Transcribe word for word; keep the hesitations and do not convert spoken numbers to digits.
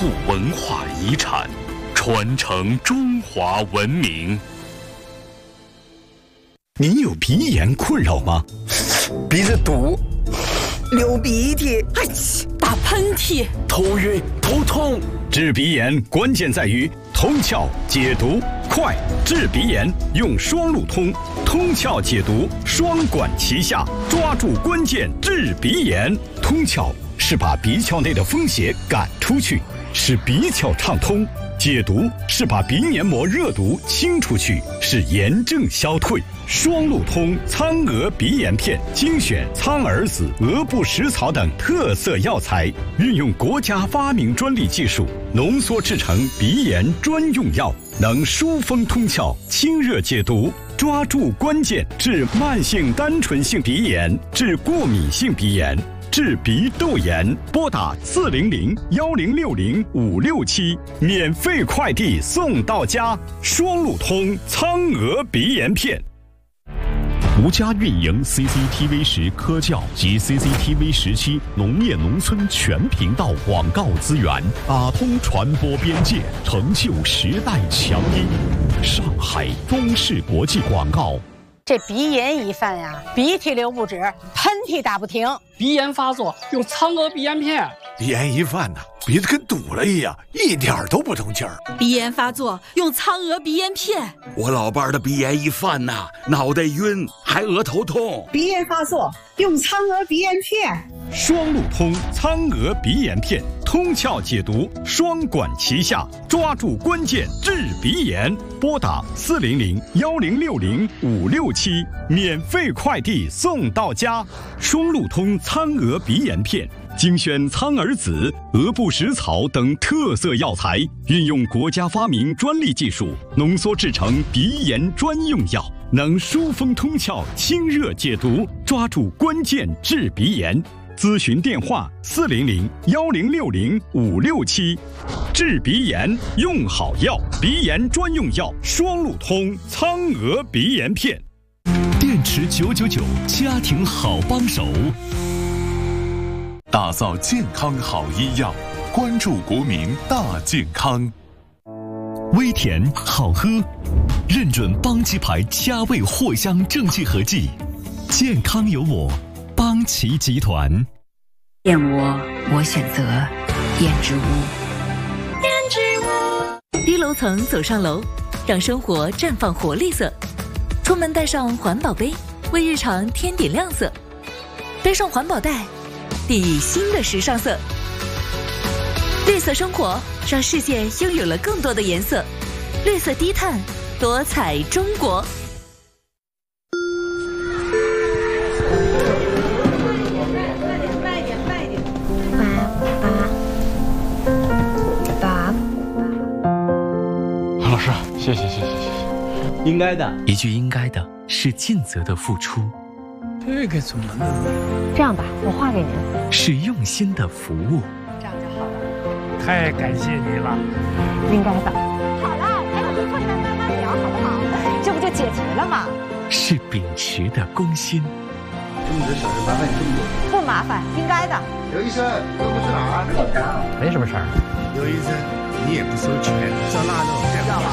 护文化遗产，传承中华文明。 您有鼻炎困扰吗？ 鼻子堵，流鼻涕， 哎呀，打喷嚏， 头晕头痛。 治鼻炎关键在于通窍解毒快，治鼻炎用双路通，通窍解毒双管齐下，抓住关键治鼻炎。通窍是把鼻窍内的风邪赶出去，使鼻窍畅通；解毒是把鼻黏膜热毒清出去，使炎症消退。双路通苍鹅鼻炎片精选苍耳子、鹅不食草等特色药材，运用国家发明专利技术浓缩制成鼻炎专用药，能疏风通窍、清热解毒，抓住关键治慢性单纯性鼻炎、治过敏性鼻炎、治鼻窦炎。拨打四零零幺零六零五六七，免费快递送到家。双路通苍鹅鼻炎片。 独家运营 C C T V 十科教及 C C T V 十七农业农村全频道广告资源，打通传播边界，成就时代强音。上海中视国际广告。 这鼻炎一犯呀，鼻涕流不止，喷嚏打不停。 鼻炎发作用苍鹅鼻炎片。 鼻炎一犯呐，鼻子跟堵了一样，一点都不通气儿。 鼻炎发作用苍鹅鼻炎片。 我老伴儿的鼻炎一犯呐，脑袋晕，还额头痛。 鼻炎发作用苍鹅鼻炎片。 双路通苍鹅鼻炎片，通窍解毒，双管齐下，抓住关键治鼻炎。拨打四零零幺零六零五六七，免费快递送到家。双路通苍鹅鼻炎片精选苍耳子、鹅不食草等特色药材，运用国家发明专利技术浓缩制成鼻炎专用药，能疏风通窍、清热解毒，抓住关键治鼻炎。咨询电话：四零零幺零六零五六七。治鼻炎用好药，鼻炎专用药双路通苍鹅鼻炎片。 电池九九九，家庭好帮手。 打造健康好医药，关注国民大健康。 微甜好喝，认准邦奇牌佳味藿香正气合剂，健康有我，邦奇集团。 燕窝，我选择胭脂屋。 胭脂屋。 低楼层走上楼，让生活绽放活力色。出门带上环保杯，为日常添点亮色。背上环保袋，砥砺新的时尚色。绿色生活，让世界拥有了更多的颜色。绿色低碳，多彩中国。 慢一点，慢一点，慢一点。爸爸，爸。 老师，谢谢，谢谢，谢谢。 应该的， 一句应该的是尽责的付出。 这个怎么弄？ 这样吧，我画给您。 是用心的服务。 这样就好了。 太感谢你了。 应该的。好了，还有个困难慢慢聊，好不好？这不就解决了吗？ 是秉持的公心。 这么多小事麻烦你这么多。 不麻烦，应该的。 刘医生，这不是哪儿？ 没什么事儿。 刘医生，你也不收钱，照那弄这样。